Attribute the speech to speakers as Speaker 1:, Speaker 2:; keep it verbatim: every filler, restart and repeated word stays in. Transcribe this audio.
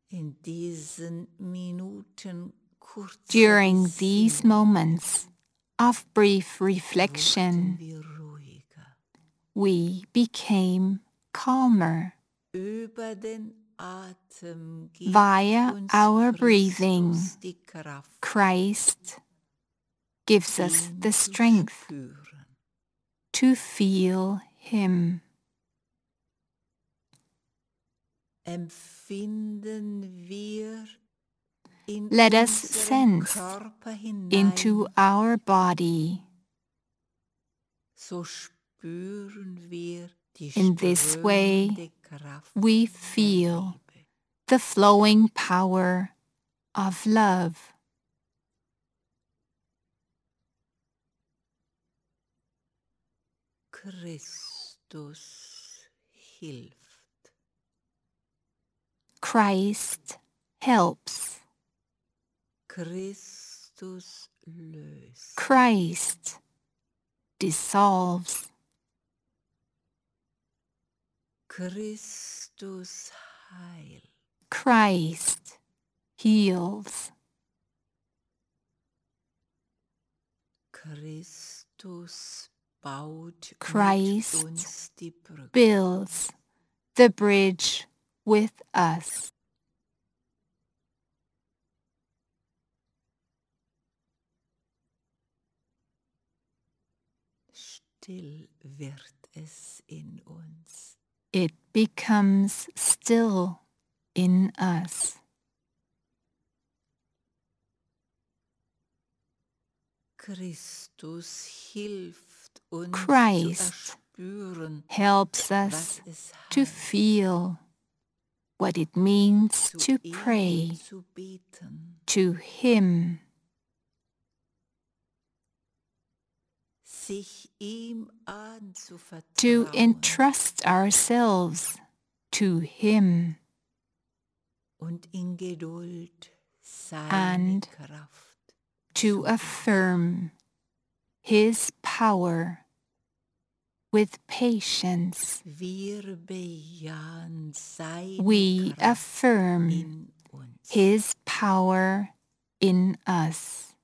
Speaker 1: In diesen Minuten kurzer
Speaker 2: During these
Speaker 1: Besinnung
Speaker 2: moments of brief reflection,
Speaker 1: wurden wir ruhiger.
Speaker 2: we became calmer.
Speaker 1: Über den Atem gibt
Speaker 2: Via
Speaker 1: uns
Speaker 2: our
Speaker 1: Christus
Speaker 2: breathing,
Speaker 1: die Kraft,
Speaker 2: Christ gives us
Speaker 1: ihn
Speaker 2: the
Speaker 1: zu
Speaker 2: strength
Speaker 1: spüren.
Speaker 2: to feel Him.
Speaker 1: Empfinden wir in
Speaker 2: Let us
Speaker 1: unseren
Speaker 2: sense
Speaker 1: Körper hinein,
Speaker 2: into our body.
Speaker 1: so spüren wir die
Speaker 2: In this way,
Speaker 1: strömende Kraft
Speaker 2: we
Speaker 1: der
Speaker 2: feel
Speaker 1: Liebe.
Speaker 2: the flowing power of love.
Speaker 1: Christus hilft.
Speaker 2: Christ helps.
Speaker 1: Christus löst.
Speaker 2: Christ dissolves.
Speaker 1: Christus heilt.
Speaker 2: Christ heals.
Speaker 1: Christus baut
Speaker 2: Christ
Speaker 1: mit uns die Brücke.
Speaker 2: builds the bridge with us.
Speaker 1: Still wird es in uns.
Speaker 2: It becomes still in us.
Speaker 1: Christus hilft uns
Speaker 2: Christ
Speaker 1: zu erspüren,
Speaker 2: helps
Speaker 1: was
Speaker 2: us
Speaker 1: es
Speaker 2: to
Speaker 1: heißt,
Speaker 2: feel what it means
Speaker 1: zu
Speaker 2: to
Speaker 1: ihm
Speaker 2: pray
Speaker 1: zu beten,
Speaker 2: to Him,
Speaker 1: sich ihm
Speaker 2: to
Speaker 1: anzuvertrauen,
Speaker 2: entrust ourselves to Him,
Speaker 1: und in Geduld seine
Speaker 2: and
Speaker 1: Kraft
Speaker 2: to
Speaker 1: zu
Speaker 2: affirm His power with patience.
Speaker 1: Wir bejahen seine
Speaker 2: We
Speaker 1: Kraft
Speaker 2: affirm
Speaker 1: in uns.
Speaker 2: His power in us.